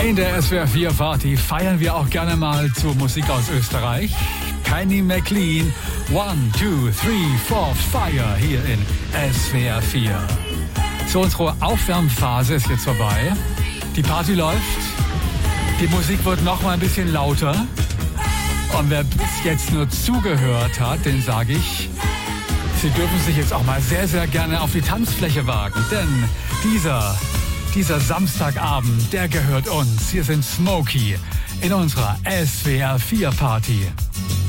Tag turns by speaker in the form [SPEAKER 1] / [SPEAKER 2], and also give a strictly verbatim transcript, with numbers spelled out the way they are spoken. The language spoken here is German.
[SPEAKER 1] In der S W R vier Party feiern wir auch gerne mal zur Musik aus Österreich. Kenny McLean, One, Two, Three, Four, Fire hier in S W R vier. So, unsere Aufwärmphase ist jetzt vorbei. Die Party läuft. Die Musik wird noch mal ein bisschen lauter. Und wer bis jetzt nur zugehört hat, den sage ich, Sie dürfen sich jetzt auch mal sehr, sehr gerne auf die Tanzfläche wagen. Denn dieser, dieser Samstagabend, der gehört uns. Hier sind Smokey in unserer S W R vier Party.